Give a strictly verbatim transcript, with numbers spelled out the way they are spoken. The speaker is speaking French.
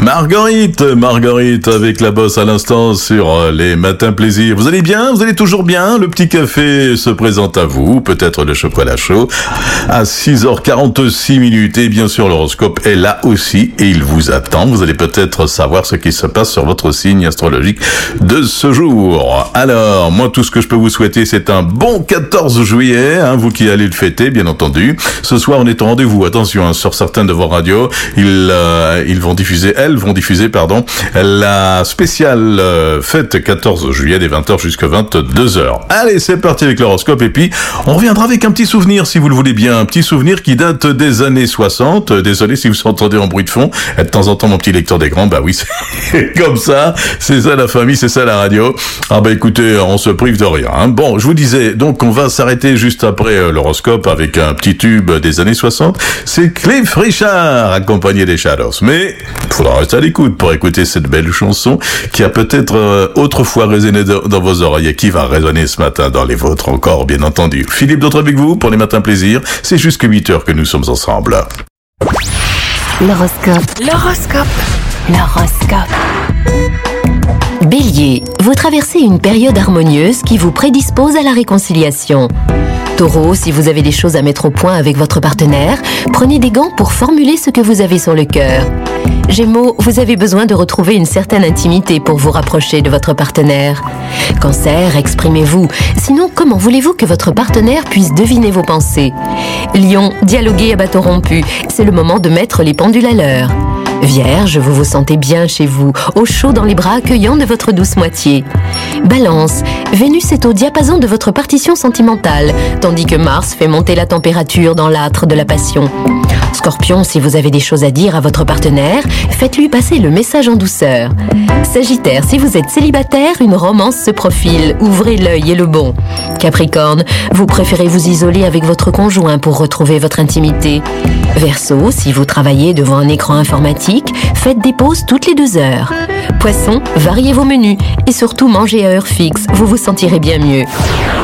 Marguerite, Marguerite avec la bosse à l'instant sur les matins plaisir. Vous allez bien? Vous allez toujours bien? Le petit café se présente à vous, peut-être le chocolat chaud à six heures quarante-six minutes et bien sûr l'horoscope est là aussi et il vous attend. Vous allez peut-être savoir ce qui se passe sur votre signe astrologique de ce jour. Alors, moi tout ce que je peux vous souhaiter c'est un bon quatorze juillet, hein, vous qui allez le fêter bien entendu. Ce soir on est au rendez-vous, attention hein, sur certaines de vos radios, ils, euh, ils vont diffuser, elles vont diffuser pardon, la spéciale euh, fête quatorze juillet des vingt heures jusqu'à vingt-deux heures. Allez, c'est parti avec l'horoscope et puis on reviendra avec un petit souvenir si vous le voulez bien, un petit souvenir qui date des années soixante. Désolé si vous entendez en bruit de fond, de temps en temps mon petit lecteur d'écran, bah oui, c'est comme ça, c'est ça la famille, c'est ça la radio. Ah bah écoutez, on se prive de rien. Hein. Bon, je vous disais, donc on va s'arrêter juste après euh, l'horoscope avec un petit tube des années soixante. C'est Cliff Richard accompagné des Shadows. Mais il faudra rester à l'écoute pour écouter cette belle chanson qui a peut-être euh, autrefois résonné de, dans vos oreilles et qui va résonner ce matin dans les vôtres encore, bien entendu. Philippe Dautre avec vous pour les matins plaisir. C'est jusqu'à huit heures que nous sommes ensemble. L'horoscope. L'horoscope. L'horoscope. Bélier, vous traversez une période harmonieuse qui vous prédispose à la réconciliation. Taureau, si vous avez des choses à mettre au point avec votre partenaire, prenez des gants pour formuler ce que vous avez sur le cœur. Gémeaux, vous avez besoin de retrouver une certaine intimité pour vous rapprocher de votre partenaire. Cancer, exprimez-vous. Sinon, comment voulez-vous que votre partenaire puisse deviner vos pensées? Lion, dialoguez à bâton rompu. C'est le moment de mettre les pendules à l'heure. Vierge, vous vous sentez bien chez vous, au chaud dans les bras accueillants de votre douce moitié. Balance, Vénus est au diapason de votre partition sentimentale, tandis que Mars fait monter la température dans l'âtre de la passion. Scorpion, si vous avez des choses à dire à votre partenaire, faites-lui passer le message en douceur. Sagittaire, si vous êtes célibataire, une romance se profile, ouvrez l'œil et le bon. Capricorne, vous préférez vous isoler avec votre conjoint pour retrouver votre intimité. Verseau, si vous travaillez devant un écran informatique, faites des pauses toutes les deux heures. Poisson, variez vos menus et surtout mangez à heure fixe, vous vous sentirez bien mieux.